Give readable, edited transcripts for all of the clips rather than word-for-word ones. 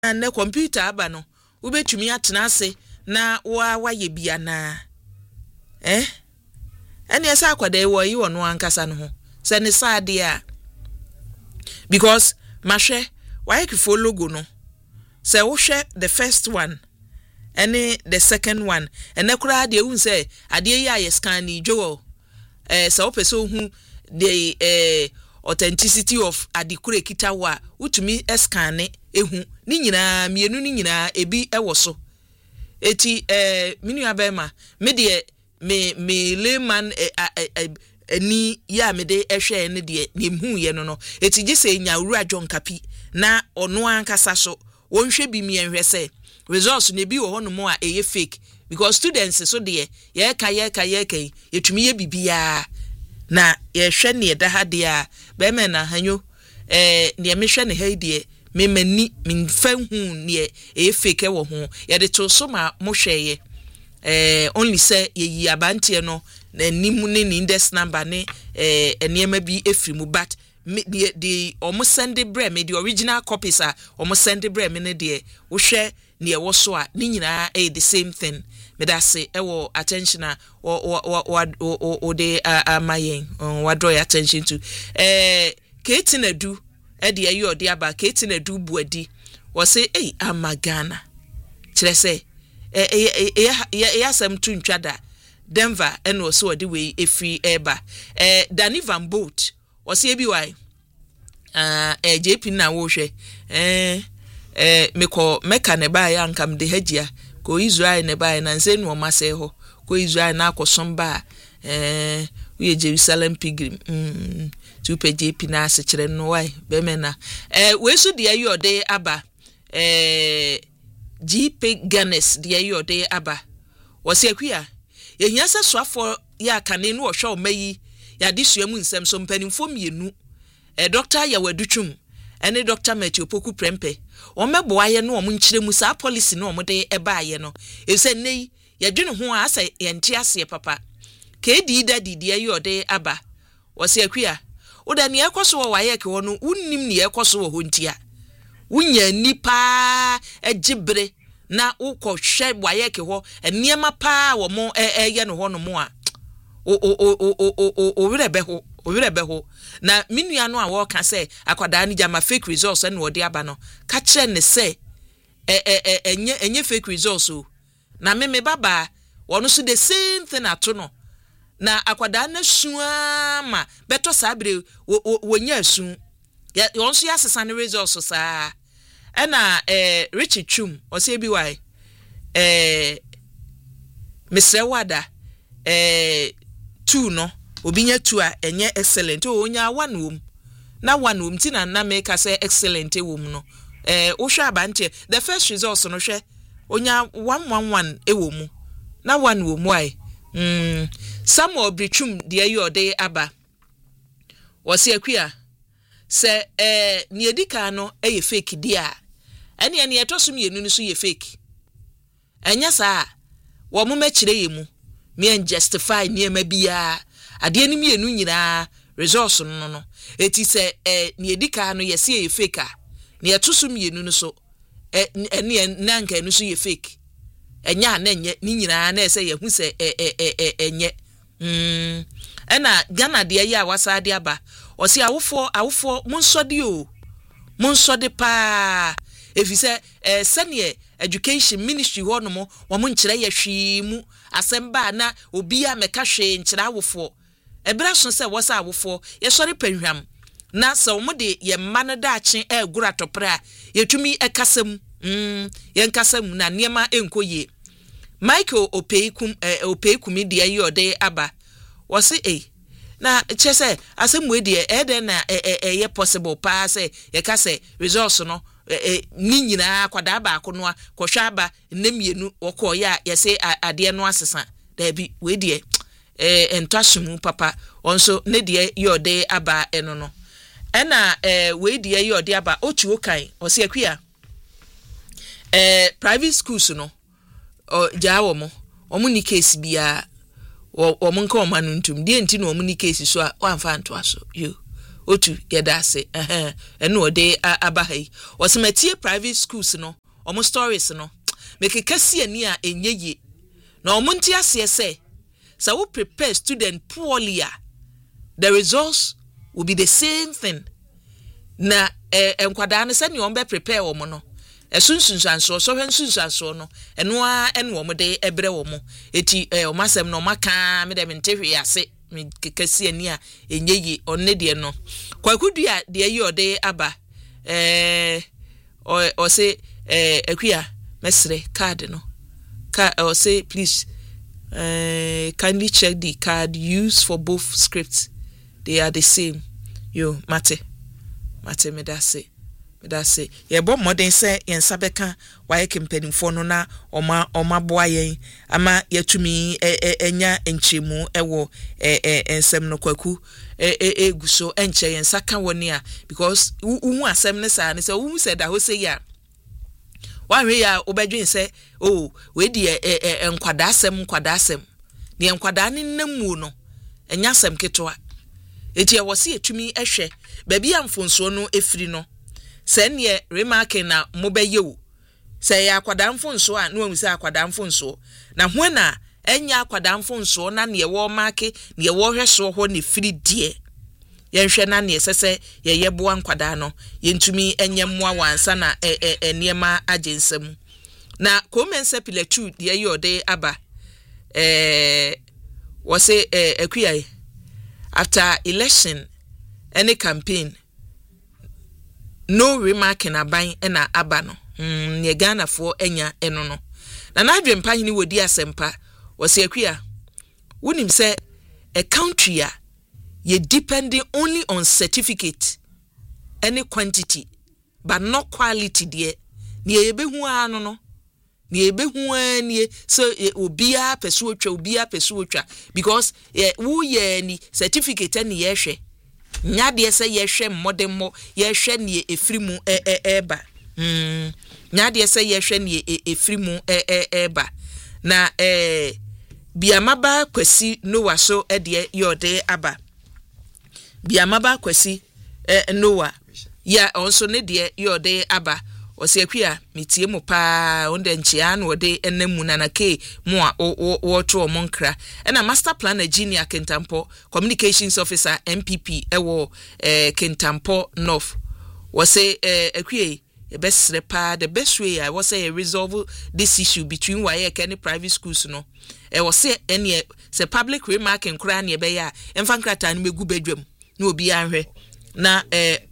na computer aba no wobetumi atena ase na wa ye bia na ene esa akwada e wo yi wono ankasa no ho se ne saade a because mahwe why kifo logo no se wo hwe the first one and the second one and ekura de hu say ade yi aye scan ni dwo se wo pese hu the authenticity of adikure kitawa utumi scan ehu ni nyina mienu ni nyina ebi ewo so eti minu abema me de me layman ni ya me de ehwe ne de nemhu ye no eti gise nya wura John Kapi na ono ankasa so wonhwe bi mi enhwe se results ne bi wo hono mo a eye fake because students so de ye ka yetumi ye bibia na ye hwe ne da ha de a be me na hanyo ne me hwe ne ha de me mani min fa hu ne eye fake wo ho ye de to so ma mo hweye only say ye abantie no na nimu ne ni index number ne enema bi efrimu but the almost send bre me the original copies are almost send bre me ne de wo hwe ne wo so a ni nyina the same thing me da say ewo attention a o de amayen wa draw your attention to Ketinadu de ayo de aba Ketinadu buadi wo say amagana kire say yasam tu ntwada Denver and also the way a free eba Danny Van Boat or CBY JP na wo hwe me ko meka ne ba ya nkam de hajia ko Israel ne ba na nse no ma se ho ko Israel na akosom ba we Jerusalem pilgrim tu pe JP na se kire no wai be me na we so de ayo de aba GP Ganes de ayo de aba wo se akua yenyasa soafo ya kane no hwe o mayi ya disuamu nsem so mpanimfo mienu Dr. Yawadutwum ene Dr. Matthew Poku Prempe o mebo aye no o nkyiremu sa policy no o de eba aye no ese nei ya dwene ho asa yente ase papa kedi dadi ayi ode aba wo se akua wo da ne ekoso wo waye ke wo no unnim ne ekoso wo ho ntia wunya nipa egibre na ukọ hwe waye ke ho eniema pa wo mo ye no ho no mo a o wirebe ho na minua no a wo ka say akwada ni jama fake results na odi aba no ka kire ne say enye fake results o na me baba wono so the same thing ato no na akwada na suama ma beto sabre wonya asu ya wonso ya sesa ne results sa ena Richard Chum o say bi why Mr. Wada 2 no obinya 2 a enye excellent o onya 1 wom na 1 wom ti na make say excellent wom no wo hwa abante the first results no hwe onya 111 ewomu na 1 wom why Samuel Brichum de ayo de aba wo se akua se ne edika no eye fake dia ene etoso mienu no so ye fake enya saa wo mo mekire yemu me en justify niema bia ade ani mienu nyina results no eti se ne edika no ye se ye fake a ne etoso mienu no so ene nanka no so ye fake enya na enye ni nyina na ese ye hu se enye ena Ghana de ya wasa de aba o se awofo monsode pa efise senior education ministry ho no mo wo nkyere ye hwimu asemba na obi a meka hwe nkyere awofo ebra so se wo sa awofo ye sori panhwam na se wo de ye mma no daache egura topra yetumi ekasam ye nkasam na niema enkoye Michael Opeikum de ayi ode aba wo se na chese asemwe de eden na ye possible pa se ye ka se results no ni nyina kwada ba akono kwohwa aba nemienu wokọ ya ye se ade no asesa da bi we de entwasemu papa onso ne de yode aba eno no ena we de yode aba otu okan o se akua private schools no jawo mo omu ni case bia omu nka omanu ntum de enti no omu ni case so a wamfa nto aso yo otu yeda se eno ode abahai wasematie private schools no omo stories no make kase ani a enye na omo nti ase ese so we prepare student poorly the results will be the same thing na enkwada ne se ne omo be prepare omo no esunsunsanso so hwensunsanso no eno a ene omo de ebre omo eti omo asem no maka me de mentehwe ase me kekasi ani a enyeyi onne de no kwakudua de yi ode aba o say akua mesre card no or say please kindly check the card used for both scripts. They are the same. Yo mate me da say ye bo modern say yen sabeka waye kempanimfo no na oma boa yen ama yatumi enya enchemu ewo ensem no kwaku eguso enche yen saka woni a because wu asem ne sa ne say wu say da ho say ya wanwe ya obedwen say oh we di enkwada asem ne enkwada ne namu no enya asem ketwa eti e wose etumi ehwe baby amfonso no efiri no sene remarking na mobeye wo se ya akwada mfonso a no amuse akwada mfonso na ho na enya akwada mfonso na ne wo marke ne wo hweso ho ne firi die yenhwe na ne sese ye yeboa nkwada no yentumi enye mmoa wansa na niema agensem na komense pilatu de yode aba wose akuyai after election any campaign no remarking aban na aba no ne Ghana fo enya eno no na nadwe mpanyini wodi asempa wose akua wonim se a country you depending only on certificate any quantity but not quality there ne ebehu anu no ne ebehu ani so obia pesuotwa because wo ye ni certificate ni yehwe nyade se yehwe modemo yehwe ne efrimu eba nyade se yehwe ne efrimu eba na biamaba kwasi Noah so de yode aba biamaba kwasi Noah ya onso ne de yode aba osiakua mitie mo pa onde nchia na ode enemu na ke mo a woto omonkra na master planner Junior Kentampo communications officer MPP ewo Kentampo North wose akua e best pa the best way I was say resolve this issue between why any private schools no wose any se public remarking kra na be ya emfa nkrata na megu bedwam na obi anhwe na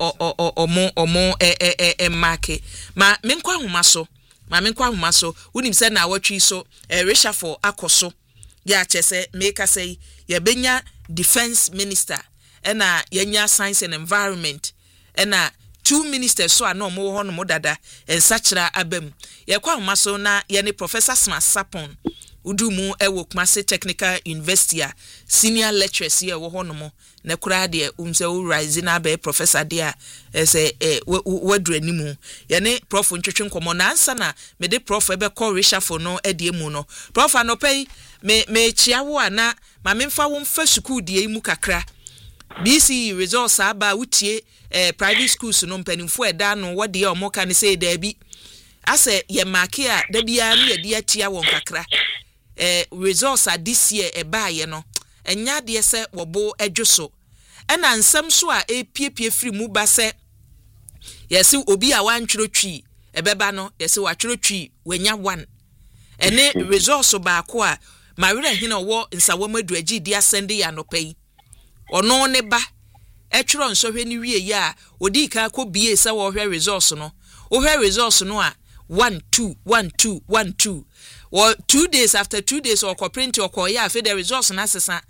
omo market ma menkwa homa so wonim se na awatwi so reshuffle akoso ya chese make say ye benya defense minister na yenya science and environment na two ministers so ano mo ho no mo dada ensachira abam ye kwa homa so na ye ne Professor Smart Sapon udumu ewo Kumasi Technical University senior lecturers here wo ho no mo na kura de umse wo rise na be professor dia ese wadru animu ye ne prof ntwetwe nkomo na ansa na me de prof ebe call reshuffle no edie mu no prof anopai me chiawo ana ma memfa wo mfa school die mu kakra BC results aba wutie private schools no mpanimfo eda no wode omo ka ne say da bi ase ye marke a da bia no ye dia tia won kakra results are this year eba ye no enya de se wobo edwoso ena nsam so a epiepie free mu ba se yesi obi a wantwero twi ebeba no yesi watwero twi wenya 1 ene results ba ko a mawere hina wo nsawamadu agi dia sende ya no pai ono ne ba etwero nsohwe ni wie ya odi ka ko bie se wo hwe results no wo hwe results no a 1 2 1 2 1 2 or 2 days after 2 days or ko print or ko ya fe the results na sesa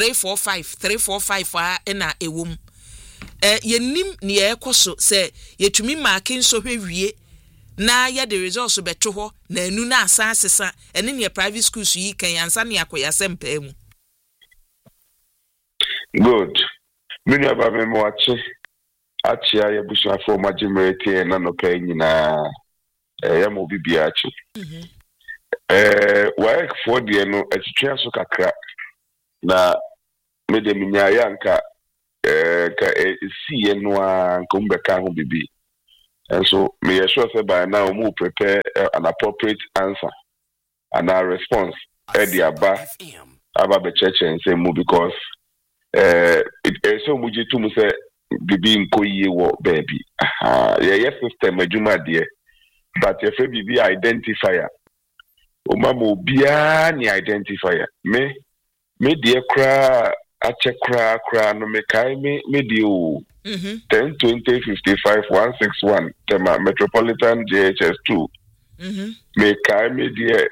345 na ewum yenim ne ekoso se yetumi marking so hwe wie na ya the results beto ho na anu na asa sesa ene ne private schools yi kan yansa ne akoya sempa mu. Good. Many of them watch Achia Yabusa for Majimeke and Anope nyina Yamo Bibiachi. Work for the no extra so kakra na mede minya yanka see no come back home bibi. And so me assure say by now we prepare an appropriate answer and our response at the Aba church and say mo because it so much to say bibi nko ye wo baby. Yes system adwuma de but if bibi identifier o mama obia ni identifier me de kra ache kra no me kai me de o 10 20 55 161 tema Metropolitan JHS2 me kai me de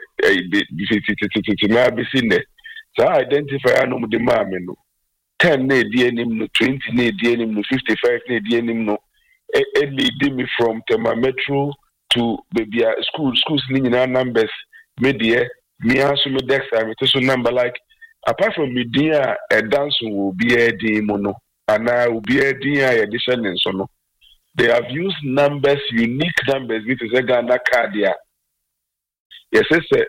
na be sine so identifier no de ma me no 10 na di enim no 20 na di enim no 55 na di enim no it lead me from tema Metro to baby schools ni na numbers me de me aso me dex me to so number like apart from media a dance will be a mono and I will be a edition and so no. They have used numbers, unique numbers, which is a Ghana card. Yes, yes,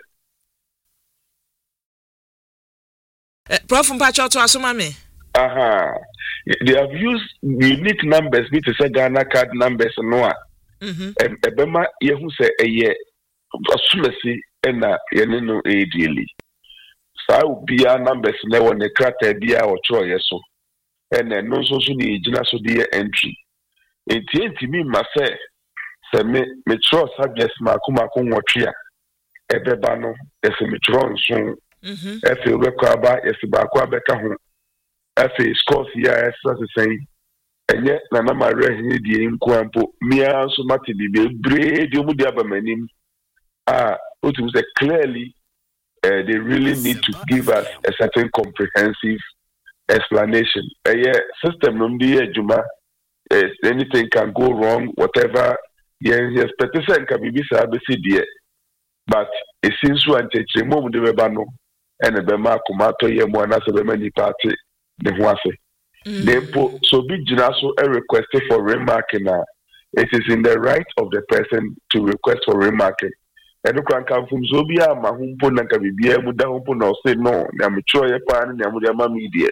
Prof. Mpacho to asumame. They have used unique numbers, which is a Ghana card numbers no. Ebema yehu se eye asulasi ena yenino daily. Saa ubia numbers never ne krata bia or choice so and no so ni gina so de entry enti mi ma say me trust subjects ma kuma ko nwotwe a ebeba no ese me trust so efe record ba ese ba ko abeka ho efe scores ya esa say enye na na ma rehe die nko ampo mi anso mate bi bebre de mu de abamanim otu say clearly they really need to give us a certain comprehensive explanation. System juma, anything can go wrong, whatever. Yes, but can be but it seems to anticipate more the rebano and a bema kumato ye mwana se many party the huase. So be jinaso a request for remarking. It is in the right of the person to request for remarking. And you can come from Zobia, Mahumpo, and Kabibia, Mudahumpo, no say no, Namachoya Pan, Namudama media.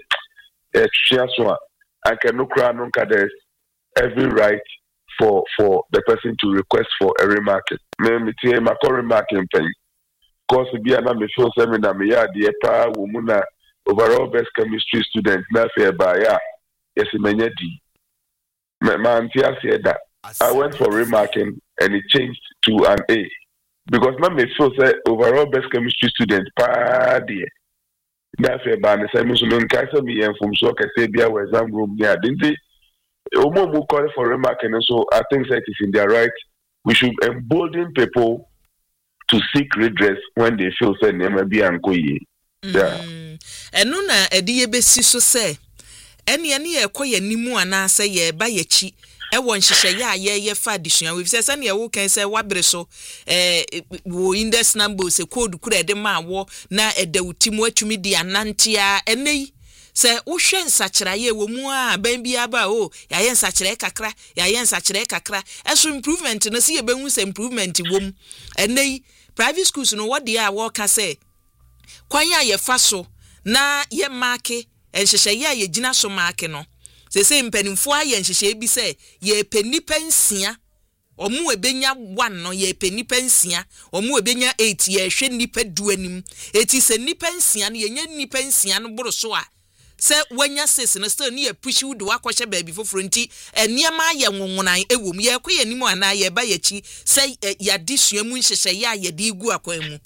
I can no crown on Kades every right for the person to request for a remark. Maybe my remarking pay. Cause be an amazing seminar, me ya dear pa, womuna, overall best chemistry student, nothing by ya. Yes, Menyedi. My auntie said that I went for remarking and it changed to an A. Because my me feel say overall best chemistry student pa dear. That's a ban. Say me so me nkaisa me from so ka say bia we exam room near. Didn't they? Omo call for remarking, and so I think that it is in their right. We should embolden people to seek redress when they feel say never be ankoye. Yeah. And no na edi ebesi so say. Eni ekoye nimu ana say ye ba ye chi. Won hihye ye fa adisua we say na wo kan say wabre so wo index number se code kura de ma wo na edawutimu atumi di anantia enei say wo hwe nsakiraye wo mu a ban bia ba o ya ye nsakire kakra eso improvement no se ye behu say improvement wom enei private schools no what dey wo ka say kwan ya ye fa so na ye marke hihye ye gina so marke no se mpanimfo aye nhihye bi se ye penipa nsia omu ebenya 1 no ye penipa nsia omu ebenya 8 ye hwe nipa duanim eti se nipa nsia no ye nya nipa nsia no boro so a se wanya sese no still ni ye push wood wakohye baabi foforo nti eniema aye nwonwonan ewom ye kɔ ye nimu ana ye ba ye chi se ya disua mu nhihye ya ye di gu akwan mu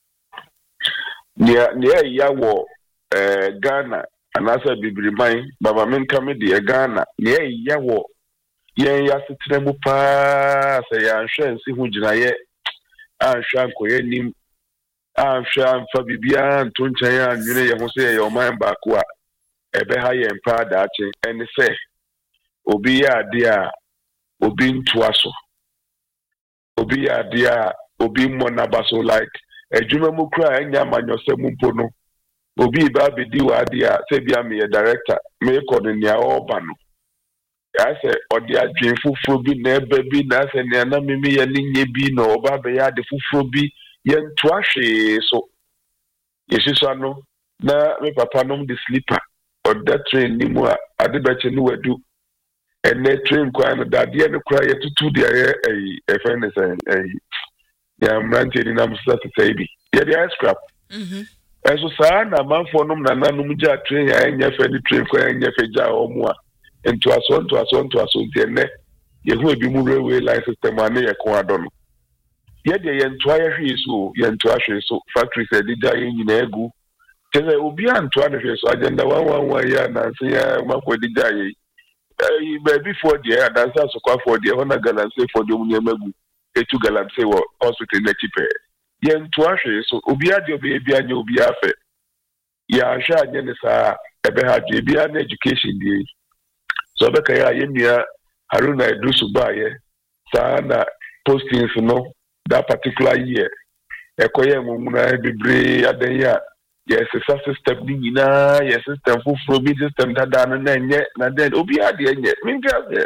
ne ya wo Ghana anasa bibriman baba menka me de Ghana ne ya wo yen ya setre mu pa se ya hwe nsi hu gina ye ahwe ankoye nim ahwe amfa bibia nto nchen ya nwene ye ho se ye oman ba ko a ebe ha ye mpa da ache ene se obi ya de a obi ntoaso obi ya de a obi mmona baso like ejuma mu kra enya manyose mu mpo no obi ba bedi wa dia se bia me director me ko ne ya oba no ya se odi adwen fufuro bi na ebe bi na se ne na mimi ye nye bi na oba be ya de fufuro bi ye nto ahwe so yesiso no na me papa no de sleeper on that train ni mu a ade beche ni wadu ene train kwa no da de ne kura ye tutu de e friend say ya mrante ni na musa say bi ye de scrap eso saa na manfo nom na nanum ja train ya enya fe ni train kwa enya fe ja omu a into aso ntene ye hu ebi mu railway line system ane ye ko adon ye de ye ntoa ye hwe so ye ntoa hwe so factory say di ja ye nyina egu tese obi antoa ne hwe so agenda 111 ya na se ya mako di ja ye baby for the dance so kwa for the hona galanse for the munyemagu etu galanse wo hospital na chipe ye ntoa hwe so obi ade obi bia anya obi afa ya hwa anya ne saa ebe ha je bia na education die so be ka ya ye nua Haruna Idrisu baye saa na postings no that particular year ekoye mumuna bibre adenya yes system ni nyina yes system fufuro bi system dada no na enye na then obi ade enye minja say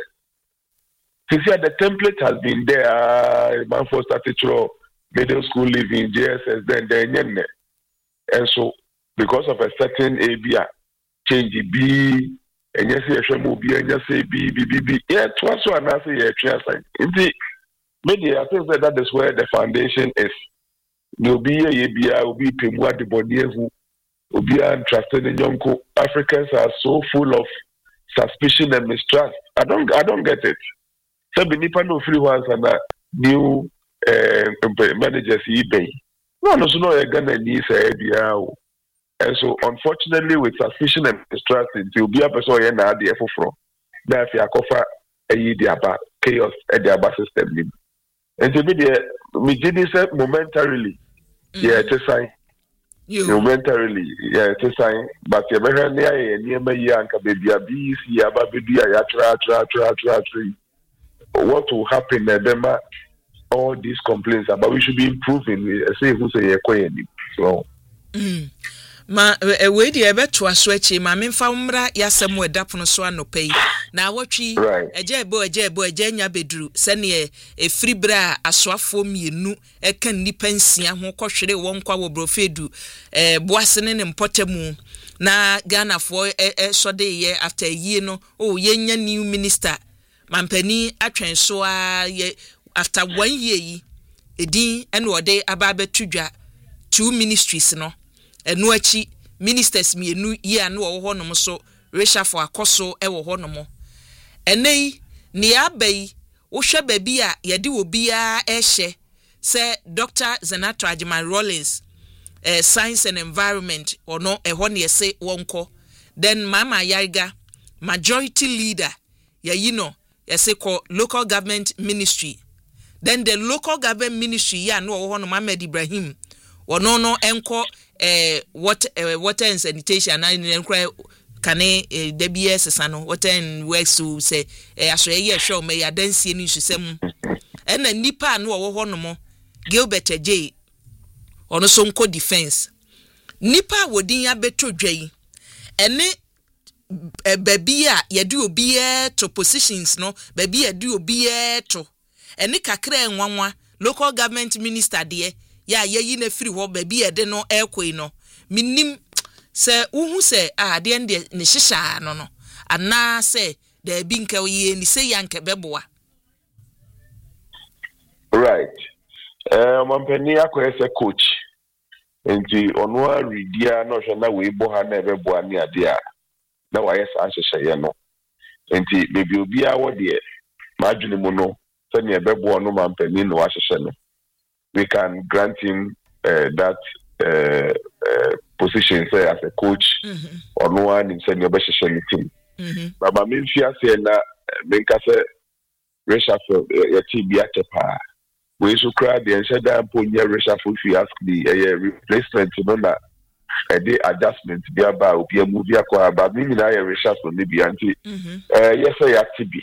the template has been there man for statutory middle school living JSS then enye and so because of a certain area change be enye say ehwe obi enye say bi yeah twice one na say twa sign inti media I think that is where the foundation is no be ye bia obi pemu adebode ehu obi are trusted in yonko. Africans are so full of suspicion and mistrust. I don't get it. So benipa no free ones and new managers eBay. No so Ghana ni say bia. And so unfortunately with suspicion and mistrust until be a person ye na ade efofro. Na if akofa eyi di aba chaos e di aba system ni. And to be there me did this momentarily. Yeah, it's a sign. Momentarily, yeah, it's a sign. But you better near my yanka baby a BC, about baby a tra. What will happen, Bema? All these complaints about we should be improving. Say who say a queen. So. Ma we di ebe to aso achi ma memfa umra ya semu edapono so anopai na awotwi eje nya beduru se ne e free bra asoafo mienu e kan nipa nsia ho kohwere won kwa wo brofedu boase ne mpotemu na Ghana fo so de ye after year no ye nya new minister mampani atwen so ye after 1 year yi edin ene ode aba betudwa 2 ministries no enu achi ministers mienu yi anu wo honom so reshafo akoso e wo honom enei ni abai wo hwe baby a yede obi a ehye se Dr. Zenato Ajiman Rollins science and environment ono eho ne yese wonko then Mama Yariga majority leader yese ko local government ministry then the local government ministry ya no wo honom Ahmed Ibrahim ono no enko water and sanitation and enkra kane DBS sano water and works to say asoye show me ya dansie ni susem ena nipa no wo honom Gilbert J ono so nko defense nipa wodin ya beto dwai ene baby a yede obi to positions no baby yede obi to ene kakra enwanwa local government minister de ya yeyi na free ho baby ede no ekoi no minim se uhu se ade ende ne hihya no ana se da bi nka ye ni se yanke beboa right mampeni akoese coach enti ono a redia no hwe na we bo ha na beboa ni ade a na wa yes ahyehyɛ ye no enti baby obi a wo de madwene mu no se ne beboa no mampeni no ahyehyɛ no we can grant him that position say as a coach or no one in senior position team. But my main fear say na menka say reshuffle your team be at pa. We should cry the and said that ponya reshuffle if you ask the replacement no na the adjustment be about obi a movie akwa but me na reshuffle ni bi anti yes say actibi.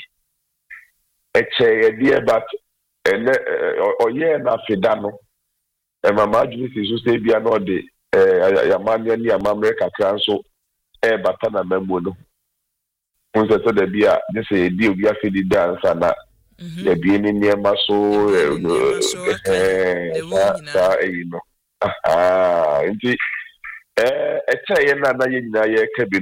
Eche but oye na fedano mama adwisi so say bia no de yamanya ni amamre kakra so bata na memo no unse so de bia de say di obi afedi dance na de bia ni niema so nti eche ye na ye nyina ye ka bi no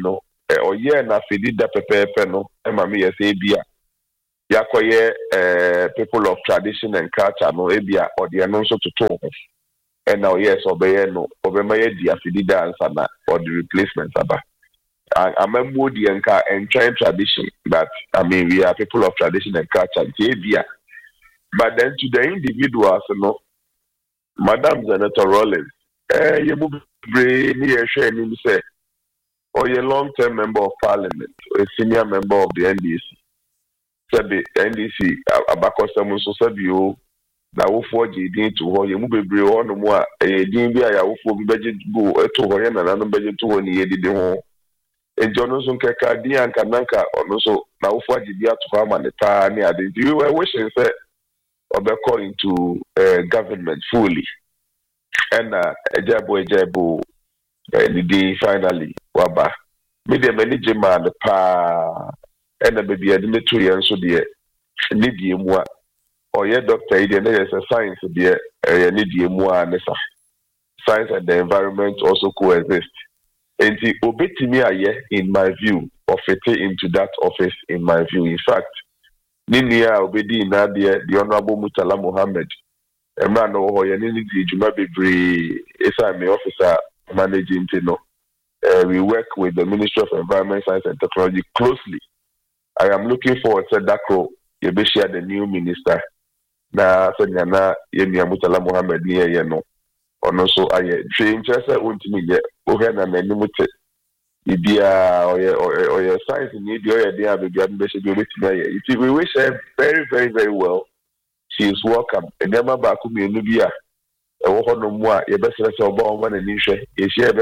oye na fedida pepepe no ema me yesi bia yakoye people of tradition and culture no ebia odi eno nso toto ho and now yes obeye no obema ye dia fedida ansa na or the replacement aba amembo di enka and tradition but I mean we are people of tradition and culture ebia but then to the individuals no Madam Senator Rollins you move bre ni ehwe ni say or a long-term member of parliament, or a senior member of the NDC. Said the NDC, Abakosamu Sabio, now for GD to her, you move a brew on more, a DBI, for budget go to her and another budget to one year did the home. And Jonathan Kakadi and Kananka, or also now for GD to come and the tiny, I did you a wish and said, or according to government fully. And a jabo. The day finally waba me de manage man pa and the baby admit to you so dear need you more or your doctor there is a science dear need you more nessa science and the environment also coexist and the obey me in my view of it into that office in my view in fact Ninia obedi nadia the honorable Mutala Mohammed a man or you need to be a my officer managing we work with the Ministry of Environment, Science and Technology closely. I am looking forward to Dako Yebeshia, the new minister. Na Sanyana Yemia Mutala Mohammed near Yeno. Or no, so I train just won't me yet. Ohana Menimute Ibia or your science in India, they have a good message with me. We wish her very, very, very well. She is welcome. And Yama Bakumi Nubia. No more, your best about one and issue is here.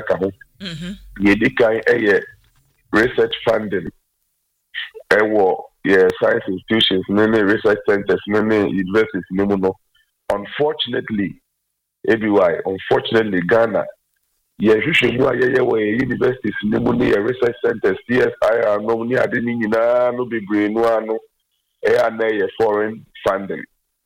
Research funding, science institutions, many research centers, many universities. No. Unfortunately, Ghana, universities, research centers, CSIR, no be brain, no foreign funding.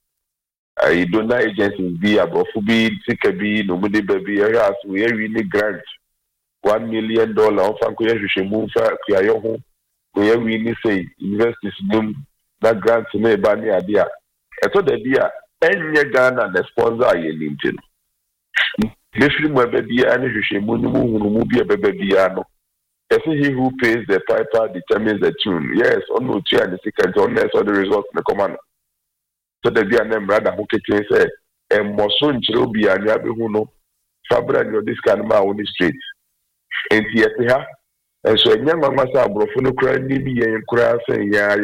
I don't know agencies be above be TKB, no money baby areas we really grant $1 million of Fankuya move for Kuyaho. We really say investors boom that grants me bani idea. I thought the idea any Ghana the sponsor I need. This my baby and move be a baby. I think he who pays the piper determines the tune. Yes, on no chair and the second on the result in the command. So the be a name rather who can say, and Mosun Chirobi and Yabihuno, Fabra and this kind of on the street. And Tiapiha, and so a young massa brofuno crying, maybe and cry saying, Ya,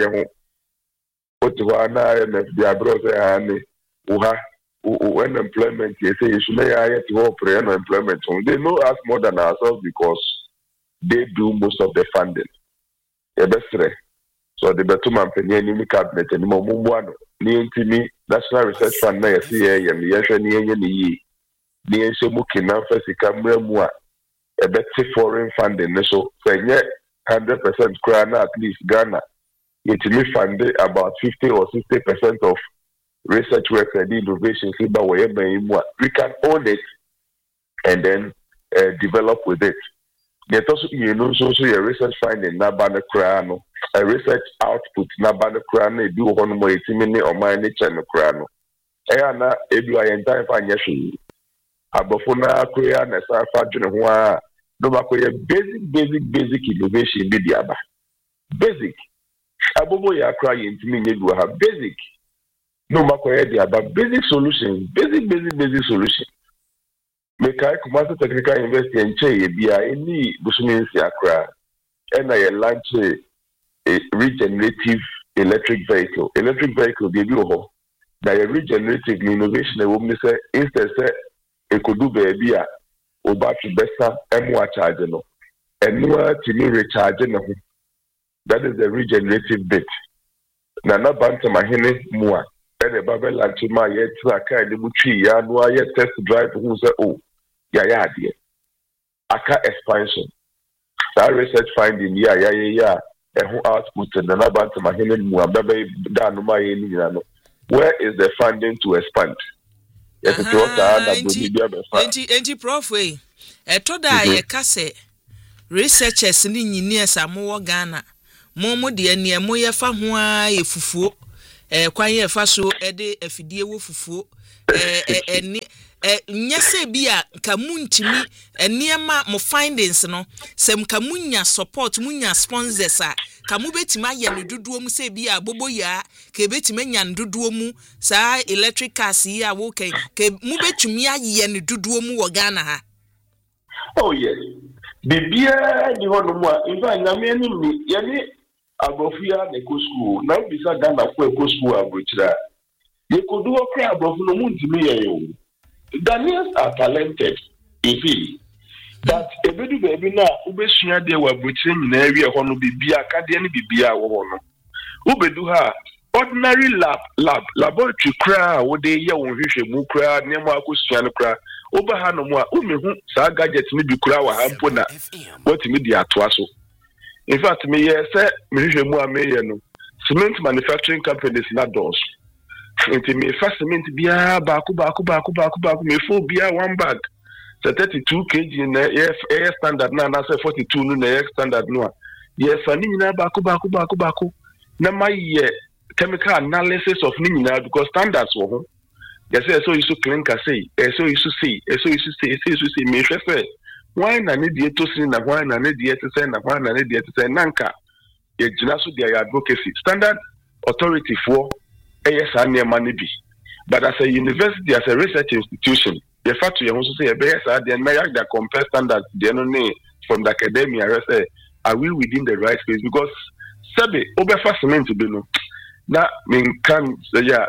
what to Hana and the brother and Uha, when employment, you say, you should may I to operate employment. They know us more than ourselves because they do most of the funding. The best. So the Betuman Penny cabinet and Momuano. Ni National Research Fund na yesi ye and yehwe ni yenye ni yi ni ense mu kina fasi kamra mu a ebeti foreign funding so say 100% kra na at least Ghana it will fund about 50 or 60% of research work and innovation we can own it and then develop with it. Yet also so your research finding na bana kra no a research output na bana kra na ebi ho no mo etimini o man ni chen kra no na ebi ayentan fa nyehwe abofo na akra na sa fa dwene ho a no makoye basic innovation bi di aba basic abobo ya akra yentimi nyedu ha basic no makoye di aba basic solution basic solution make I Kumasi Technical University and Che bia any busuminsi akra and I launch a regenerative electric vehicle be ho na a regenerative innovation e wo me say instead say e could do baby a o battery better M1 charge no and no to me recharge no that is the regenerative bit na banta mahene mua and the babel launch ma yet aka ni mutwi ya no aye test drive who say oh yeah aka expansion that research finding yeah and who output and banta mahene mua baba da no ma ye ni no where is the funding to expand? Yes, it's enti prof we etoda ye kase researchers ni engineers amowo Ghana mo de ene mo ye fa ho a efufuo kwan ye fa so de afidie wo fufuo eni nyese bi a kamuntimi eniema mo findings no sem kamunya support munya sponsors a kamu betima ye no dodoom se bi a bobo ya ka betima nya dodoom mu sa electric cars yi a wo kai ka mu betumi aye no dodoom wo Ghana ha. Oh yes. Bibia di hono mo infa nyame anim ni ye ni agrofia na school na bisa Ghana for school abrochira ye kodu okra agrofo no muntimi ye yo. Ghanaians are talented, you feel. But ebedu baby na ubesua de wa abrochira nyina area ho no bibia kade ne bibia wo no. Ubedu ha ordinary laboratory kra wo de ye won hwehwe mu kra ne mo akosua no kra oba ha no mo a umehu sa gadget ne bi kra wa hampo na what me di atoa so. In fact me ye say me hwehwe mu a me ye no cement manufacturing companies na doors. Inti me first cement bia baako me full bia one bag. So 32 kg na air standard na say 42 no na air standard no a ye fa ni nyina baako na my chemical analysis of ni nyina because standards wo ho ye say so you so clinker say so you so say me hwe why na ne die to sin na why na ne die to say na why na ne die to say nanka ye gina so dia advocacy standard authority for ASA near bi but as a university as a research institution the fact you also say ASA then may that compare standards they no need from the academia say are we within the right space because sabe obefa cement be no na min kan ya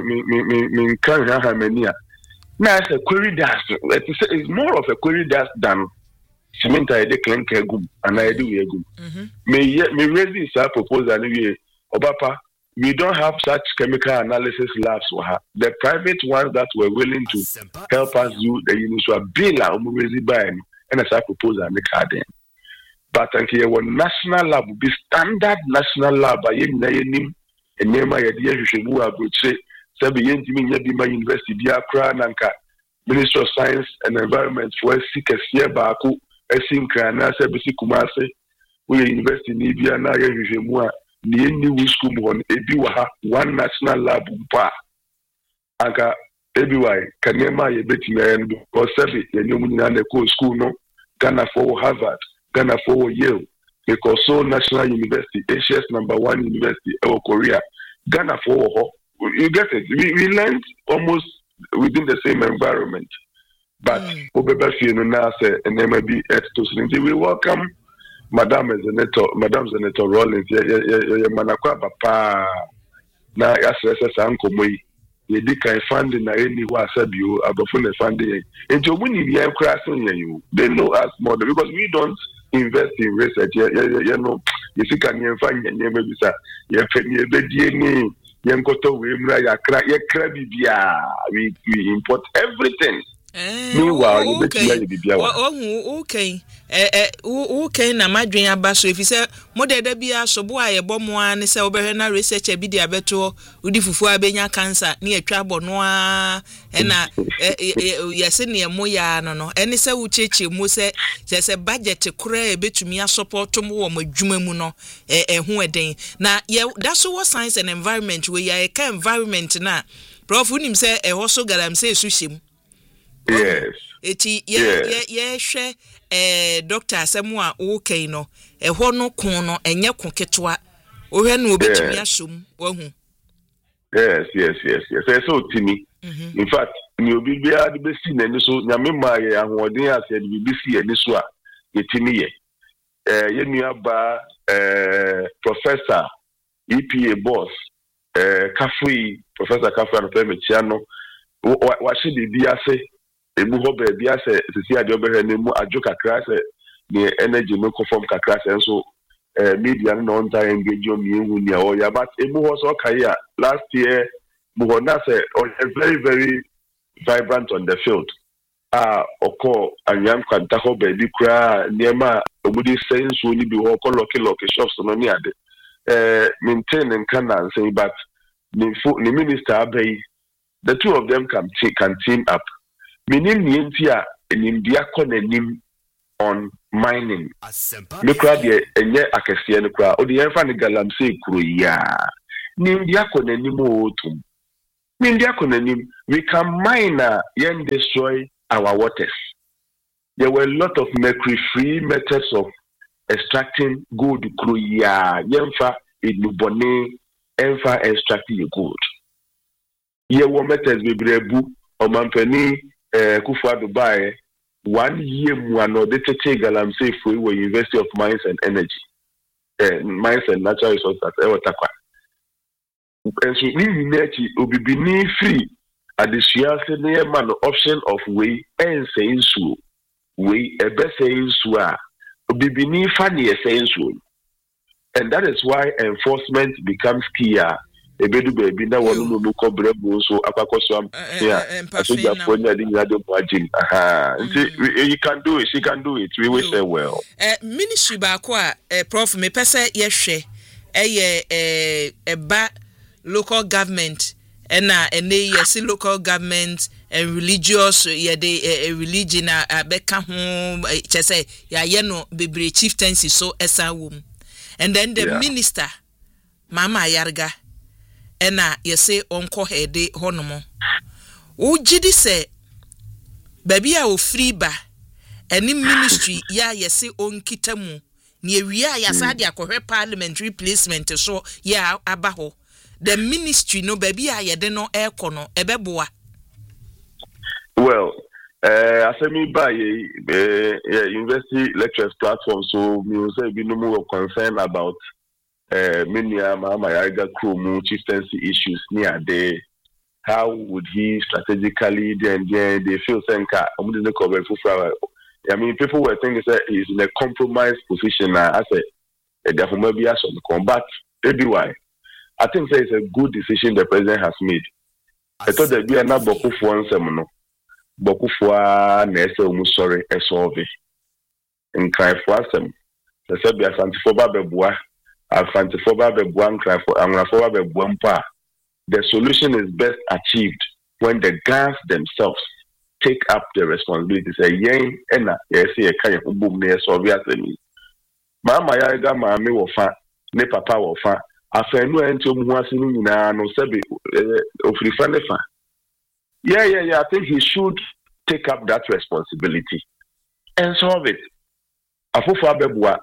min kan ha mania na as a query dust it's more of a query dust than cement I declare gum and I do we gum me raise this proposal we obapa we don't have such chemical analysis labs. The private ones that were willing to help us do the initial bill are and as I propose and make them. But here one national lab be standard national lab by name and name my idea you should move about say University Biakra Nanka Ministry of Science and Environment for seek a year baku a synchrana Sebisi Kumase we university in Libya na you ni new school one ebi one national lab pa aka ebi why kanema ye betime because sabi ye nyomu na na school no Ghana for Harvard Ghana for Yale because so national university Asia's #1 university of Korea Ghana for you get it we learned almost within the same environment but obeba fie no na say enema bi etto we welcome Madam Senator Rollins, manakwa papa na yasese sankomoyi. Ye di kan funding na eni wa sabio abofo na funding. Enti omuni bi encouraging you. They know us more because we don't invest in research. You know, you see kan yen fa nyen be bisa. Ye fe ni be die ni yen koto we mra ya kra bibia. We import everything. Okay na madwen abaso efise modeda bia sobo aye bomo an se obehwe na researcher bi dia beto udi fufu abenya cancer na atwa bono a na yese ne mo ya no ene se wo cheche mu se budget kura betumi a support mo wo madwuma mu no ho eden na that's what science and environment we ya ka environment na prof unim se hoso garam se esuhim. Yes. Eti ye hwe doctor asemu a okay no ho no kun no enye kun ketwa ohwe no obetumi asom wahu. Yes. So timi. In fact, ni obi bia de besi na ni so nyame ma ye ahoden ase de bisi ani so a yetimi ye. Ye nua ba professor EPA boss Kafui Professor Kafui Anofemechia no wa shi bi ase ebu ho be bia se sisi ade obere na mu adwo kakra se the energy no conform kakra se so media no on time engage on you ni o ya but ebu ho so kai a last year bu ho na se very very vibrant on the field oko anyam kwanta ho be bi kra niema obudi sense oni bi ho ko loki shops no ni ade maintain and can say but the minister abey the two of them can team up. Meaning Nientia and India Conanim on mining. Nukra de enye akese nukra. Odi yenfa ni galamsey kuro ya. Nindia konenimo otum. Nindia konenim. We can mine yen destroy our waters. There were a lot of mercury-free methods of extracting gold kuro ya. Yenfa idubone enfa extracting gold. Ye wo methods bebrebu omampani Kufuor Dubai 1 year mu ano de tete galamsey for University of Mines and Energy. Mines and Natural Resources at Ewotakwa. And so we need obibini free additional senior man option of way and saying so. We a best saying so. Obibini funny saying so. And that is why enforcement becomes key. Ebedu baby na wonu no ko brebo so akwakoso yeah so Japonia dey na dey margin you can do it, she can do it, we wish her well. Ministry ba ko prof me pese ye hwe eba local government na yes local government and religious ye dey religion abeka ho chese ya ye no bebre chieftaincy so esa wom and then the minister Mama Yarga ena yese onko hede honomo ugidi se baby a ofri ba eni ministry ya yese onkitamu ni ewia ya sade akohwe parliamentary placement so ya abaho the ministry no baby a yede no ekono ebeboa. Well asemi ba university lectures platform so me say be no more concern about Minia Mama Yarga Krumu chieftaincy issues near there. How would he strategically then they feel senka I mean people were thinking that he's in a compromised position as a be some combat. Maybe why? I think that it's a good decision the president has made. I thought there'd be another Bokufuor semono. Bokufuor nese umusore esolve. In cry for some. The Serbia Santifoba Bebua. The solution is best achieved when the guards themselves take up the responsibility. Say, "Yen ena yesi ekaya ubum ne Soviet ni." Mama Yarga mami wofa ne papa wofa. Afenu ento muasi ni na no sebi ofrifa nefa. Yeah. I think he should take up that responsibility and solve it. Afufu abebua.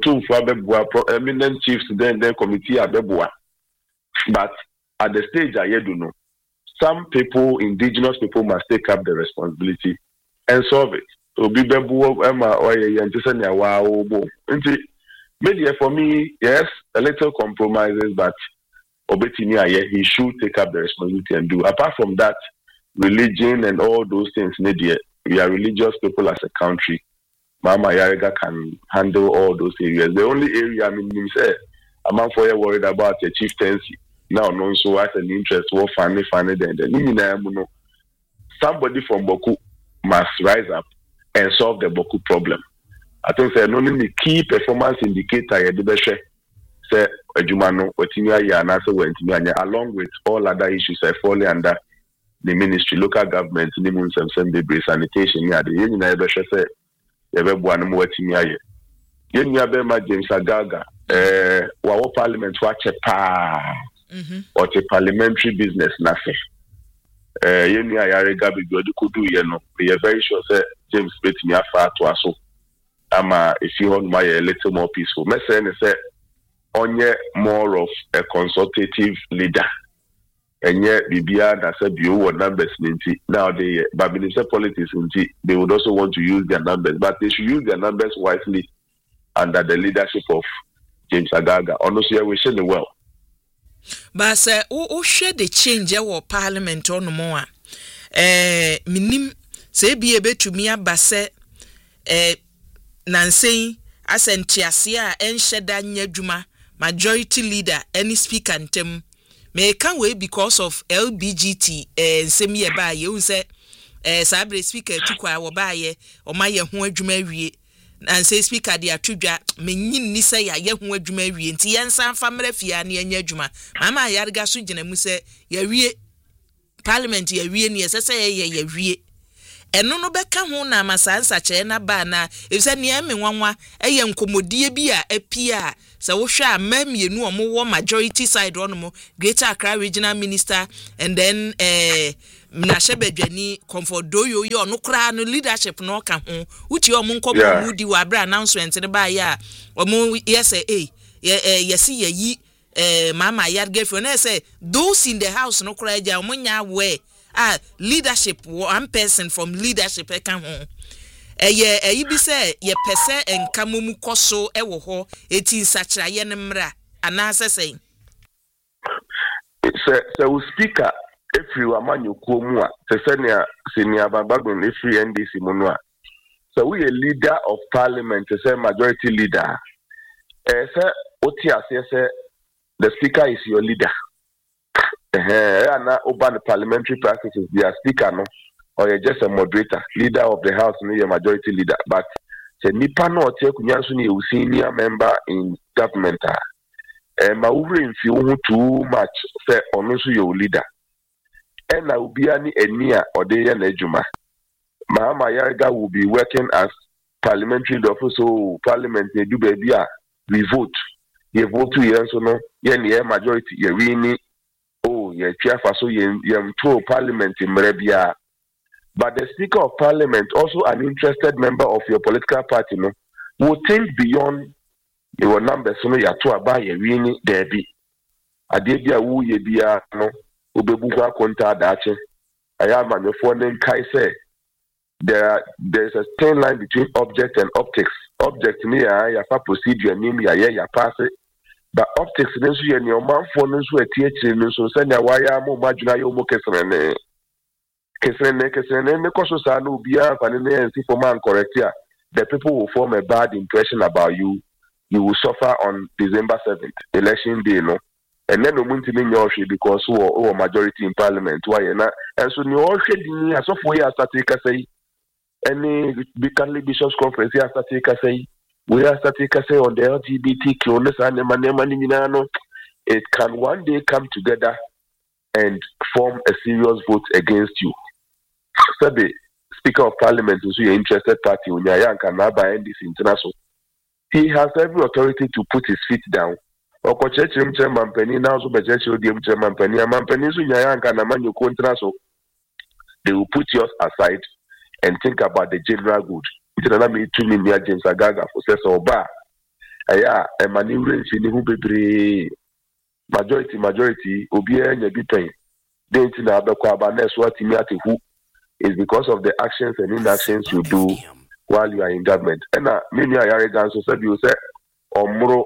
Eminent chiefs then committee abebua. But at the stage I do know, some people, indigenous people, must take up the responsibility and solve it. So be bebu Emma or Yantisania wow. Media for me, yes, a little compromises, but Obetinia, he should take up the responsibility and do. Apart from that, religion and all those things, media, we are religious people as a country. Mama Yarga can handle all those areas. The only area say I'm for worried about the chieftaincy. Now no so as an interest what family then somebody from Boku must rise up and solve the Boku problem. I think say no the key performance indicator say Ejumano Wetinia ya na so wentimi along with all other issues that fall under the ministry, local government, sanitation, the Yebebwana wetimi aye. Yeni abema James Agaga wawo parliament wache pa or the parliamentary business nafe. Yeni ayarega bi odi kudu ye no. We are very sure say James betimi afa to aso. Ama if you want my a little more peaceful. Me say onye more of a consultative leader. And yet, Bibia that said you numbers now they Babylonian politics they would also want to use their numbers, but they should use their numbers wisely under the leadership of James Agaga. Honestly, we should well. But sir, who share the change our parliament on more? Minim say be able to me abase Nancy asentiasia and shedanya juma majority leader any speaker antem. Me can wait because of LBGT same year by you say sabre speaker to kwa wo ba ye o ma ye ho adwuma wie and say speaker dia tudwa me nyin ni say ye ho adwuma wie nti ye nsan fa mrafia na enya adwuma mama yarga so gina mu say ye wie parliament ye wie ni ye say ye wie eno no beka ho na masansa che na ba na efise ne eme nwanwa eye nkomodie bi a apia se wo hwe amamienu omo majority side on mo Greater Accra Regional Minister and then Mnashebedwani Comfort Doyo yo no kra no leadership no ka ho uti omo nkomo mu di wa bra announcement ne ba ya omo yes yesi yi mama yard girlfriend say those in the house no kra ja omo nya we leadership one person from leadership eka ho eyi bi say ye pese enka momu koso ewo ho eti nsachira ye ne mra anase say we speaker every amanyokuo mu a senior babagben every NDC mu no a so we a leader of parliament say majority leader say oti ase say the speaker is your leader and urban parliamentary practices they are speaker no or you're just a moderator leader of the house no your majority leader but say nipa no otie kunya so ne senior member in government ma uvre mfi hu too much say ono so your leader and na ubia ni enia ode ye na adwuma Mama Yarga will be working as parliamentary officer so parliament they do baby we vote ye vote to so no ye ne majority ye win ye chairfa so ye pro parliament in Mrebia. But the Speaker of Parliament, also an interested member of your political party, no, will think beyond your numbers. So you to about ye win derby. Adebia wu ye bia no ubebuga konta dache. I am on your phone kai say there's a thin line between object and optics. Object me ya procedure name ya pass it. But optics then so your man phone so a theatre so send ya wire mo majuna yo mo kesene because so no bia fanene and for man correct here the people will form a bad impression about you will suffer on December 7th election day no and then no muntini nyoshi because who majority in parliament why na and so no hwedi aso for ya statika say any Catholic Bishops Conference ya statika say we are statika say on the LGBTQ it can one day come together and form a serious vote against you. So the Speaker of Parliament is an interested party Unyayanka Naba and this international. He has every authority to put his feet down. Or Kochechim Chairman Penny now so Bechechim Chairman Penny Unyayanka Naman Contraso. They will put yours aside and think about the general good. Me 2 million James Agaga for Sessa Oba. Aya, a maneuver in the majority, Obia and Yabitain. Dating Abakaba Neswat who is because of the actions and inactions you do while you are in government. And many are arrogant, so you say, or more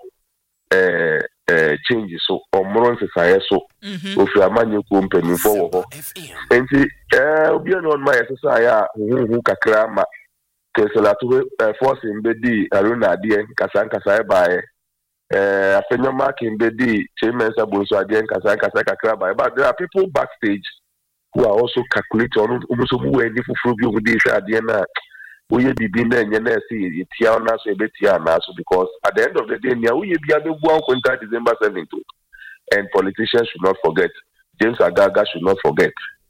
changes, so or more society, so if you are man, company for and see, Obia on my SSI who Kakrama. Kesela to force in bedi aruna adien kasanka sai bae afenyo mark in bedi chairman sabunso adien kasanka sai kakra bae but there are people backstage who are also calculating on umuso mu eni fufuru bi omudi hwe adien na oye bibi na enye na esi tia na so ebetia na so because at the end of the day nia oye bia bebu an kwenta December 7th and politicians should not forget James Agaga should not forget.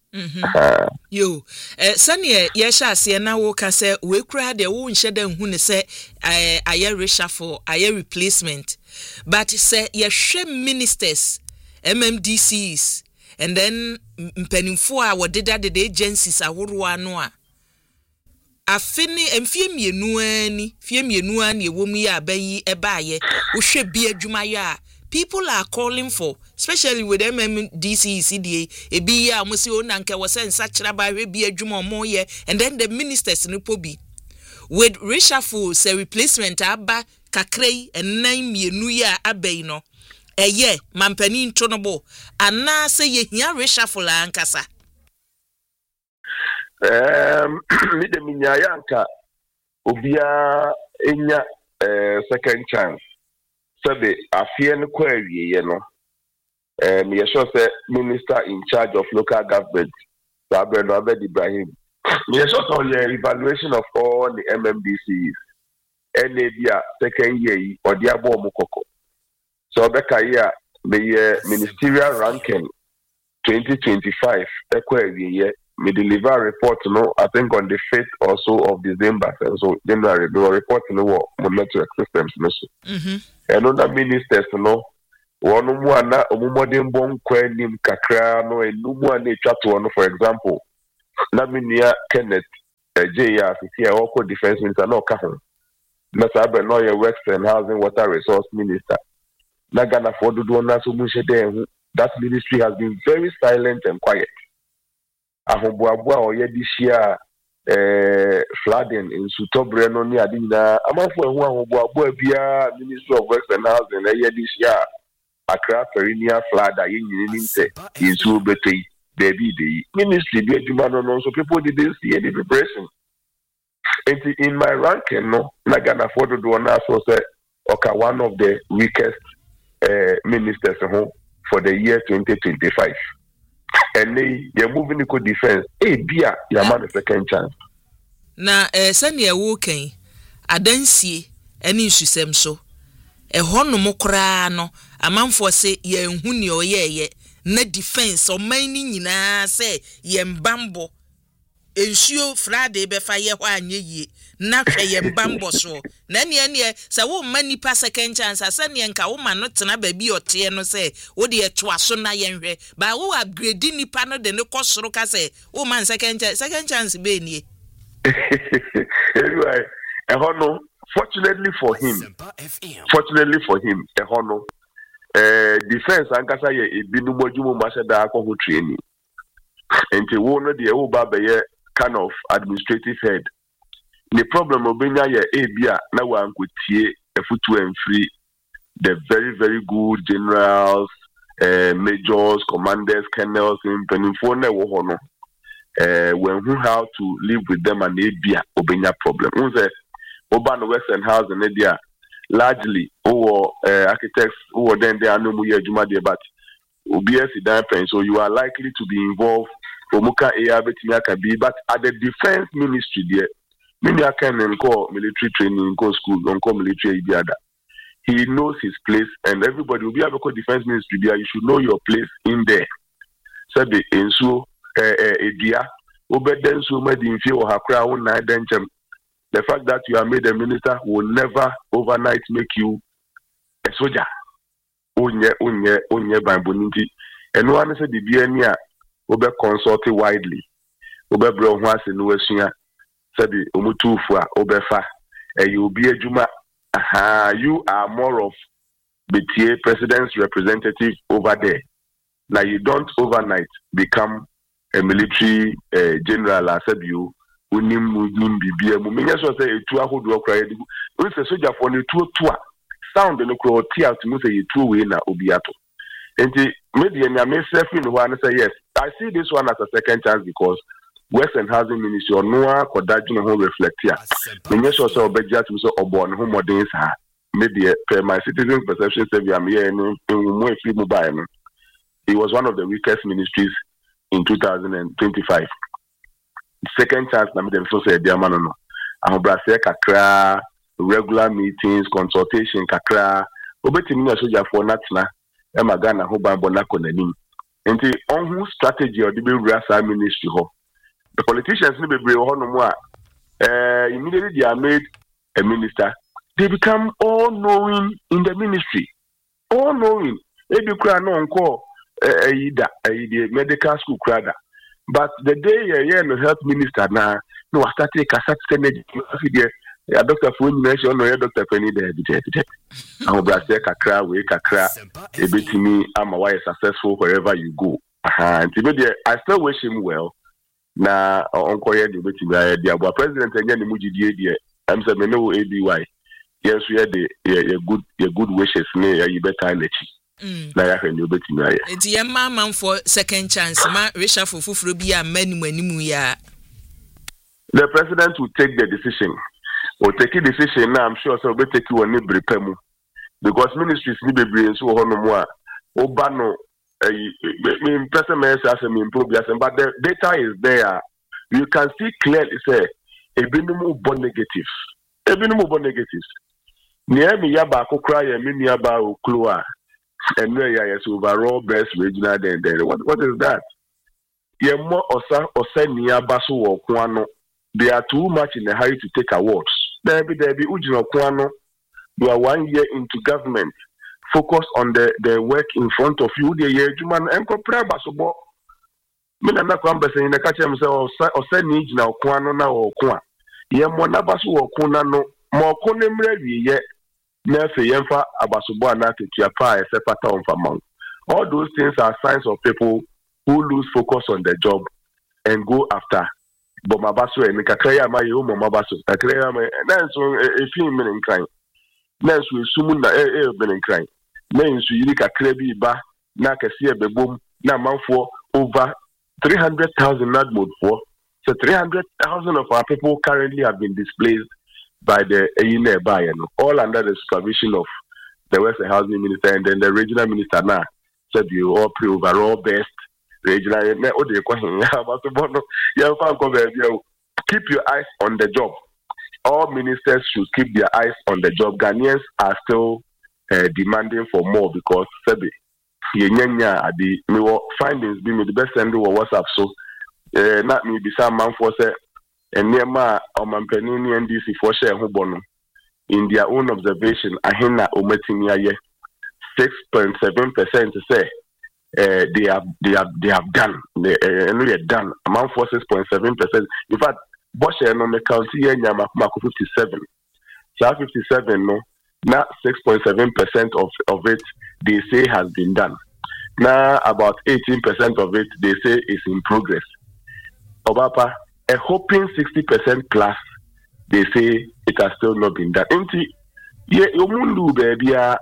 Yo, Sanya Yasha Siena Woka say, we cry the wound shed and who say, I reshuffle, I replacement. But say, ye shame ministers, MMDCs, and then penning 4 hour did that the agencies are Wurwanoa. A finny and fiem ye nuan, ye wumi ya bayi ebaye, who should be a Jumaya. People are calling for, especially with MMDC, CDA, a BIA, Monsieur Nanka was saying such rabbi, be a Juma Moye, and then the ministers in Upobi. With reshuffle, say replacement, Abba, Kakre, and 9 year New Year Abaino. A year, Mampanin Tonabo, and now say ye here reshuffle Ankasa. Miyayanka, Ubia, Enya, second chance. Sabe afien query me sure say minister in charge of local government Abel Ibrahim me sure on the evaluation of all the MMDCs NABia second year or the abo mukoko so beka year the ministerial ranking 2025 query me deliver a report, I think on the 5th or so of December. So January, the report, on network systems, and other ministers, one more na omumodin bon kwanim kakra no enumu ane twato no, for example, na minia Kenneth J.A. Afisia oko defense minister no ka ho. Na sabe no ye works and housing water resource minister. Na Ghana for do na so mu shede. That ministry has been very silent and quiet. Ahoboabua oye this year flooding in Sutobre no ni adina amafo ehu ahoboabua bia Ministry of Works and Housing eye this year Accra perennial flood aye nyini nte insu betei baby dey ministry be aduma no so people didn't see any preparation. In my ranking no na Ghana for do na so say okay, one of the weakest ministers for the year 2025. And you're moving to defense. Bia, your man a second chance. Na send ye woken. Adansie any susem so. Hono mokra no. Amanfo se ye nhuni oyeye. Na defense o mani nyina se ye mbambo. Ensuo Friday be fa ye ho anye yi. Na hwe ye mbambo so. Na ne se wo mani pa second chance asa ne nka wo ma no tena ba bi ote no se wo de eto aso na ye hwe ba wo upgrade nipa no de ne kosoro ka se wo man second chance be nie. Anyway, Ehono, fortunately for him, Ehono, defense ankasa ye ebinu mojumu maseda akọ training. Enti wo no de wo ba be kind of administrative head. The problem obenya ye ebia na wa nkotie efutu emfiri the very very good generals, majors, commanders, colonels in penifo na wo ho no. When who how to live with them and ebia obenya problem. Unse oba no Western House and India largely architects who then they are no more adwuma there, but obia si dan pen, so you are likely to be involved omuka betimi aka bi, but at the defense ministry there many can call military training, go school, call military idiada. He knows his place, and everybody will be able to defense ministry there. You should know your place in there. So the enso edia obeden so made in fear or hakra on na denchem. The fact that you are made a minister will never overnight make you a soldier. Onye bamboniti. And one said the BNA obe consulted widely. Obe bro ho ase no asua. Sabi omutufua obefa you be adwuma you are more of BTA president's representative over there. Now you don't overnight become a military general as you unim bibia mu menya so say etu ahodo okra yedi we say soldier for ne tu sound no kro ti out mu say etu we na obiato enti media nya me selfie no one say yes I see this one as a second chance because Western Housing Ministry or Noah Kodajun who reflect here. When you saw Beja to so Obon, who modern maybe my citizens' perception say we are here in free mobile. It was one of the weakest ministries in 2025. Second chance, I made so say, dear man, no. I'm brase kakra, regular meetings, consultation kakra. Obeti mina soja for natna. Ema Ghana ho ban bona konani. Enti on who strategy or the rasa ministry ho. The politicians immediately they are made a minister. They become all knowing in the ministry. All knowing. Maybe no call the medical school crowd. But the day no health minister now, no I started Dr. Funi mentioned no Dr. Penny there. I'm brase kakra we kakra. Ebetimi am a why successful wherever you go. And I still wish him well. Na onkoye de betimi dia bo president enye ne mugidie die am say me no ABY yes we the good wishes me you better lechi na ya hwe ne betimi aye enti ye man for second chance ma reshuffle fufuro bi a manimu ya the president will take the decision or take a decision now I'm sure so be take you on brepemu because ministries ni bebre so ho no mo a oba no person may say but the data is there. You can see clearly say a minimum born negatives. Near me yaba cry a mini about Kloa and where yes overall best regional then what is that? Yemo osa niaba so wo kwano. They are too much in a hurry to take awards. There be ujino kwano. You are 1 year into government. Focus on the work in front of you. The year juman enko praba so bo. Mina na kwamba se ina kache mse osa ni jina kwano na wo kwa. Yemo na baso wo kuna no mo kone mre wiye na fe yemfa abasobo ana tetua pa e se pata on famang. All those things are signs of people who lose focus on the job and go after bomabaso and kakreya ma yo momabaso kakreya ma na so e fi min nkran na so sumu na bin nkran na so yiri kakre bi ba na kase e bebom na manfo over 300,000 nad mode for. So 300,000 of our people currently have been displaced by the Eyine Bayano, all under the supervision of the Western Housing Minister and then the regional minister now said you all pre overall best regional. Keep your eyes on the job. All ministers should keep their eyes on the job. Ghanaians are still demanding for more because Sebi the findings be the best send over WhatsApp so not me be some man for say and near ma or Mampenini NDC for share Hubono. In their own observation, Ahina Ometinia 6.7% to say they have done done amount for 6.7%. In fact, Bosch no me county nyama 57. So 57 no now 6.7% of it they say has been done. Now about 18% of it they say is in progress. Obapa a hoping 60% plus they say it has still not been done. Enti ye omundu bebia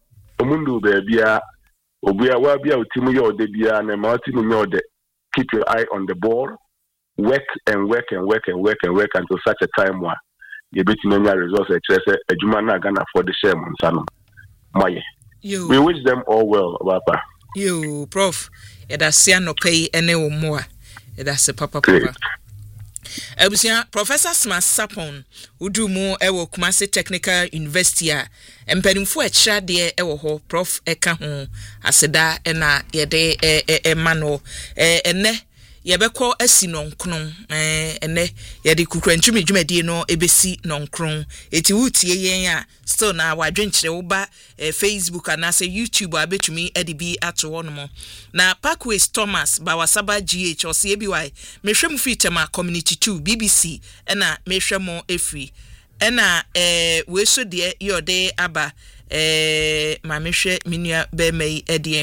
obia wa bia utimu yo de bia na mati mu yo de. Keep your eye on the ball, work until such a time where you bet many results a juma na Ghana for the share monsano. Moye. We wish them all well, Papa. You prof edasia no pay ene wo mo a edase papa. Ebusia Professor Smart Sapon udumu ewo Kumasi Technical University a empanimfo ekira de ewo ho prof eka ho aseda na yede emano ene yebekọ asi nonkron ene yede kukrantwumi dwumadi no ebesi nonkron eti wutie yen a still na wadwenkyere wo ba Facebook and say YouTube abetumi edibi ato wono na Parkways Thomas Bawasaba GH or CBY mehwem fitema community 2 BBC na mehwemo efri na we so de yode aba ma mehwe minua be mai edie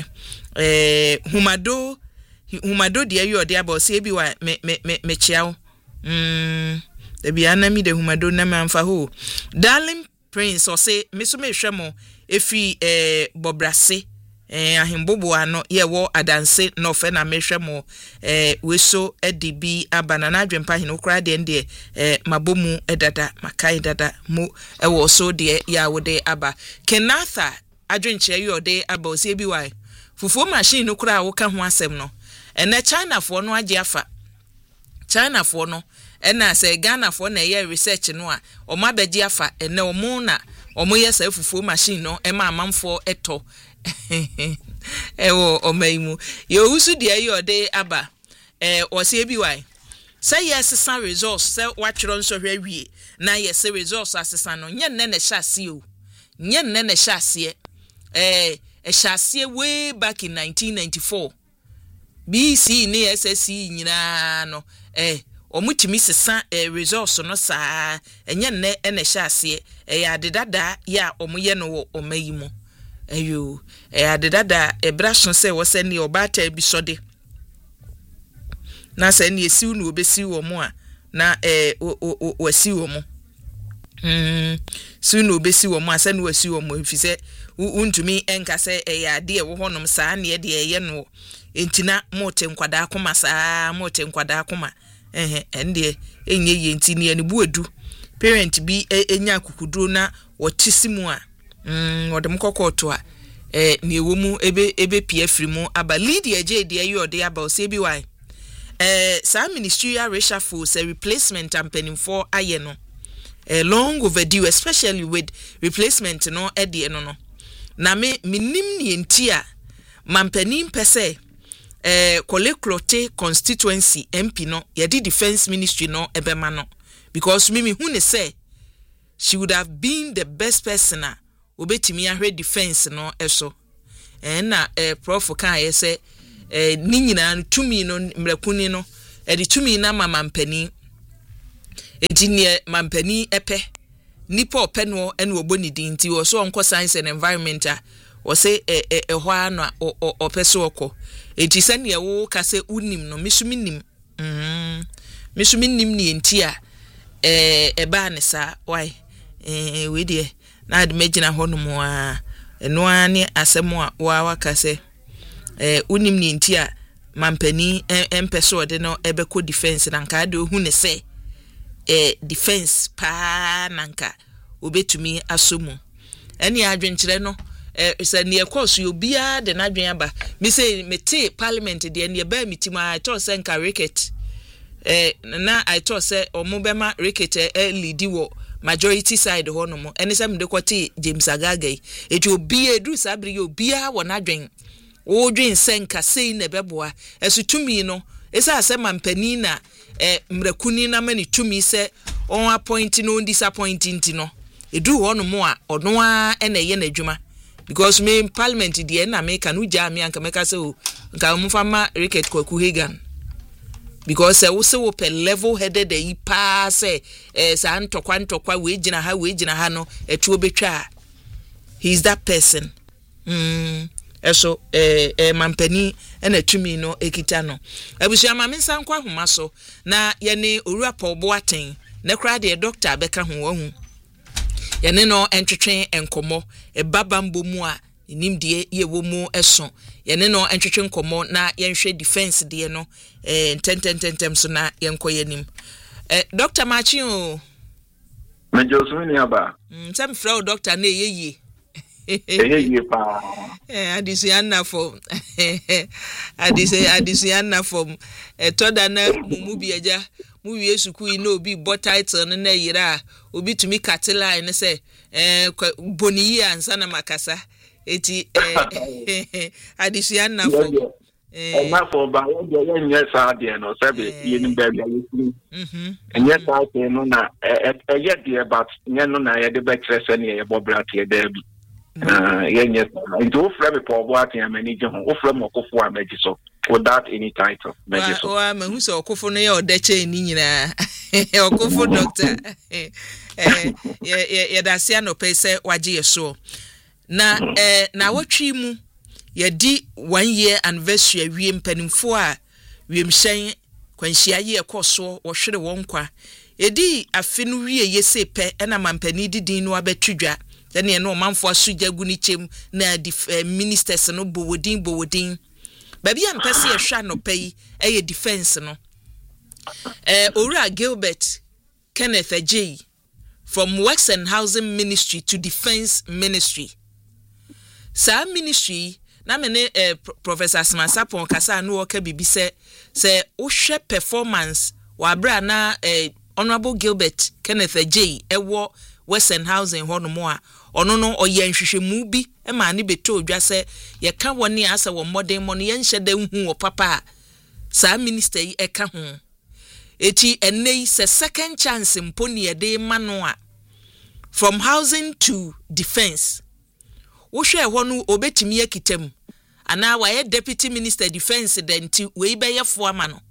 humado de yode aba o CBY me chiao de bia na mi de humado na manfa ho darling Prince or say meso mehwemo efi bobrase ahimbobo ano ye wo adanse no fe na mehwemo we so edibi abanana adwempa hin okra de ende mabomu edada makai dada mu wo so de ya wode aba Kenatha adwenche yode aba o se bi wai fufuo machine okra wo ka ho asem no ene China fo no age afa China fo no ena se Ghana fo na ye research no a o mabeji afa ene o mu na o mu ye se fufuo machine no e ma amamfo eto ewo o maimu yo usu de yode aba o se bi wai say yes san resource say watchron so hwawie na yes resource asesa no nye nne na hyase o nye nne na hyase hyase way back in 1994 BC ni SSC nyina no omutimi sesa resource no saa enye nne na hyase ya dedada ya omoye no wo omayimu ayo adedada ebrason se wo se ni obata bi sode na se ni esiu no obesi wo mo a na wasi wo mo su no obesi wo mo a se no wasi wo mo mfise untumi enka se ya de wo honom saa ne de ye no entina mote nkwada akoma saa mote nkwada akoma ende enye ye ntini ani buedu parent bi enya akukuduro na wotisimu a odem kokoto a ni ewomu ebe pfri mu aba Lydia JD yode aba o se bi wai sa ministerial reshuffle say replacement campaign for aye no long overdue, especially with replacement no ede no na me minim ni enti a mampanin pese Koleklote constituency MP no yedi defense ministry no ebema no because mimi who ne say she would have been the best person a obetimi ahwe defense no eso na prof kan ye say ni nyina tumi no mrakuni no edi tumi na mamampani edi ne mampani epe nipa ope no ene oboni din nti wo so onko science and environment a wo say ho ano opeso okọ enti se ne wo ka se unim no misuminim ni enti a eba ne sa why we de na de magina hono mo a eno ani asemo a wa ka se unim ni enti a mampani empeso de no ebeko defense na nka de ohu ne se defense pa nanka obetumi asomu eni adwenkyere no se ne course yo bia de nadwen aba mi say mete parliament de ne ba mitima I thought say nka ricket na I thought say omobema ricket lead wo majority side ho no mo eni say me de kwoti James Agaga eti obi edu sabri yo bia wo nadwen wo dwen se nka sei ne beboa esutumi no esa ase mampani na mrakuni na mani tumi se on appoint no disappointing no edu ho no mo a ono a na ye na adwuma because me in parliament the na make no ja me anka meka se o nka mo fama Ricket Kwaku Hagan because we say we per level headed e pa se sa ntokwa we gina ha no etu obetwa he is that person eso mampani na tumi no ekita no abusia ma mensa nkwa homa so na ye ne owura Paul aten na kra de doctor beka ho wahu ye ne no entwetwen enkomo baba mbomu a nimdie ye wo mu eso ye ne no entwetwen enkomo na ye nhwe defense de no tentem so na ye nkoye nim Dr. Machi o mejosu ni aba nsem fra doctor na yeye pa adisiana from toda na mumu biaja mu wie suku ina obi bo title no na yira obi tumi katela ene se boniyi ansa na makasa eti adisiana from ma for ba yo nye sa de no sabe ye ni ba bia yesu enye sa te no na ye de but nye no na ye de be trese ne ye bo bra te de bi yes, into frame Paul Boatin manage home, from Okofo Amaji so without any title. Oh, I'm who's Okofo or Deche Nina Okofo doctor. That's no pese waji so. Na what trimu ye di 1 year anniversary we mpanimfo a we mhyɛn kwanhyia ye ekoso wo hwere wonkwa. Edi afenu wie yese pe na mampani didin no abetudwa. Then you know manfo asuja guni chem na ministers no bowodin baby am pese ye hwa no pay e defense no Owura Gilbert Kenneth Ajay from Works and Housing Ministry to Defense Ministry sa ministry na mene Professor Smasapon kasa no oka bibi se wo hwe performance wa bra na Honorable Gilbert Kenneth Ajay ewo Western Housing hono mo a ono no oye nhwehwemu bi e ma ne beto odwa se ye ka woni asa wo modern mo no ye nhye da hu wo papa sa minister yi e ka ho eti enei se second chance mponi ye de ma no a from housing to defense wo hwe ho no obetimi akitam ana wa ye deputy minister defense denti we be ye fo ama no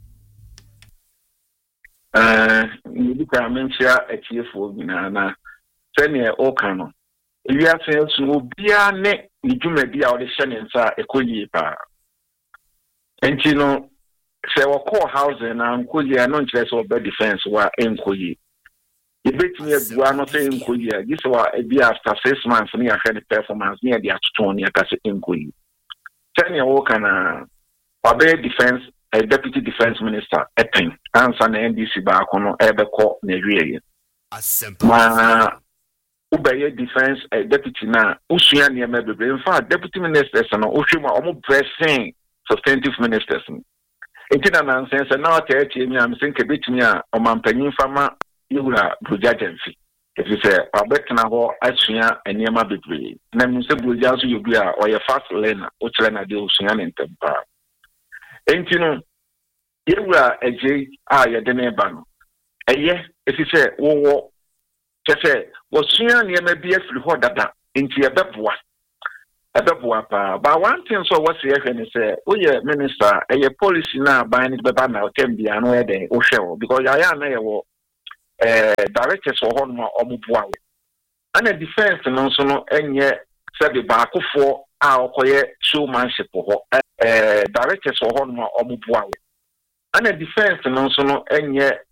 ni ka mentia etiefo na sene o kano wi asen so obia ne idwumadi a ode hye ne nsa ekoyi pa enti no se wo call housing na nkoyi no nkyere so be defense wa enkoyi ebetumi adua no se enkoyi a gise wa ebi after 6 months ni ahwe the performance ni de atoto ni aka se enkoyi sene o kana obe defense a deputy defense minister epen ansa na NDC ba kono ebekọ na wieye ma ubeye defense deputy na usua ne ma bebre in fact deputy ministers na ohwemu omo pressing substantive ministers entina na nsense na otaechi mi am senke betimi a omampanyin fama yura brojajenfi if say abetna ho asua eniema bebre na mi se broja so yobi a oye fast learner o chere na de usua ne ntempa enti no yewura eje a ye de ne ba no eye esi se wo kese wosua ne ma bi afiri ho dada enti ebeboa pa ba one thing so what say ehwe say oye minister eye policy na ban ni beba na otembia no e de o hwe because ya na ye wo directors wo ho no omuboa we ana defense no so no enye se be ba akofo a okoye showmanship ho directors wo ho no omuboa we ana defense no so no enye